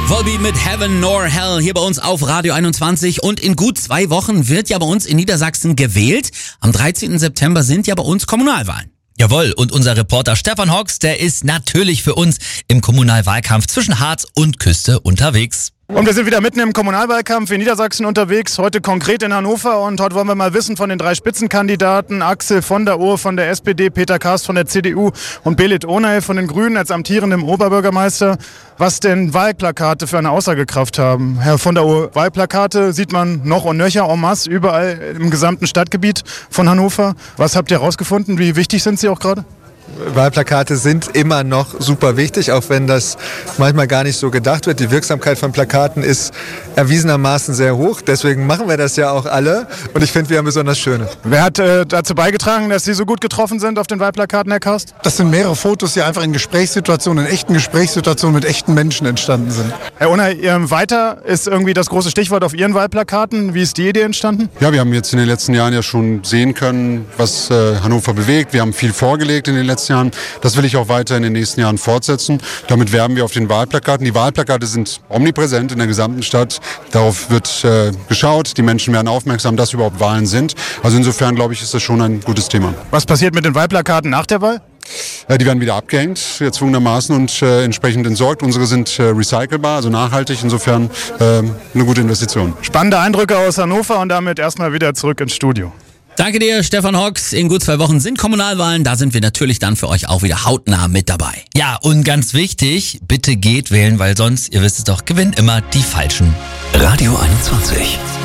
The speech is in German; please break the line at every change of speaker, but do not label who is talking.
Volbeat mit Heaven nor Hell hier bei uns auf Radio 21 und in gut 2 Wochen wird ja bei uns in Niedersachsen gewählt. Am 13. September sind ja bei uns Kommunalwahlen.
Jawohl, und unser Reporter Stefan Hocks, der ist natürlich für uns im Kommunalwahlkampf zwischen Harz und Küste unterwegs.
Und wir sind wieder mitten im Kommunalwahlkampf in Niedersachsen unterwegs, heute konkret in Hannover, und heute wollen wir mal wissen von den 3 Spitzenkandidaten, Axel von der Ohe von der SPD, Peter Kast von der CDU und Belit Onay von den Grünen als amtierendem Oberbürgermeister, was denn Wahlplakate für eine Aussagekraft haben. Herr von der Ohe, Wahlplakate sieht man noch und nöcher en masse überall im gesamten Stadtgebiet von Hannover. Was habt ihr herausgefunden? Wie wichtig sind sie auch gerade?
Wahlplakate sind immer noch super wichtig, auch wenn das manchmal gar nicht so gedacht wird. Die Wirksamkeit von Plakaten ist erwiesenermaßen sehr hoch, deswegen machen wir das ja auch alle und ich finde, wir haben besonders schöne.
Wer hat dazu beigetragen, dass Sie so gut getroffen sind auf den Wahlplakaten, Herr Kast?
Das sind mehrere Fotos, die einfach in Gesprächssituationen, in echten Gesprächssituationen mit echten Menschen entstanden sind.
Herr Onay, weiter ist irgendwie das große Stichwort auf Ihren Wahlplakaten. Wie ist die Idee entstanden?
Ja, wir haben jetzt in den letzten Jahren ja schon sehen können, was Hannover bewegt. Wir haben viel vorgelegt in den letzten Jahren. Das will ich auch weiter in den nächsten Jahren fortsetzen. Damit werben wir auf den Wahlplakaten. Die Wahlplakate sind omnipräsent in der gesamten Stadt. Darauf wird geschaut. Die Menschen werden aufmerksam, dass überhaupt Wahlen sind. Also insofern, glaube ich, ist das schon ein gutes Thema.
Was passiert mit den Wahlplakaten nach der Wahl?
Die werden wieder abgehängt, gezwungenermaßen, und entsprechend entsorgt. Unsere sind recycelbar, also nachhaltig. Insofern eine gute Investition.
Spannende Eindrücke aus Hannover und damit erstmal wieder zurück ins Studio.
Danke dir, Stefan Hocks. In gut 2 Wochen sind Kommunalwahlen. Da sind wir natürlich dann für euch auch wieder hautnah mit dabei.
Ja, und ganz wichtig, bitte geht wählen, weil sonst, ihr wisst es doch, gewinnen immer die Falschen.
Radio 21.